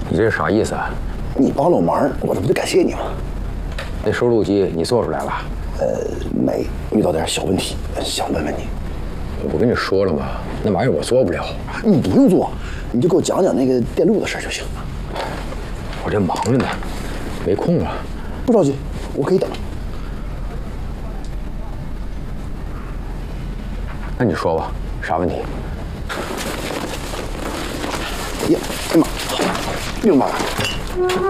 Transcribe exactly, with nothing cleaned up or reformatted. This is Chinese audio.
你这是啥意思啊？ 你帮了我忙，我这不得感谢你吗？ 那收录机你做出来了？ 呃，没，遇到点小问题，想问问你。 我不跟你说了吗？那玩意儿我做不了。 你不用做，你就给我讲讲那个电路的事儿就行了。 我这忙着呢，没空了。 不着急，我可以等。 那你说吧，啥问题？ 哎呀，哎呀妈，明白了。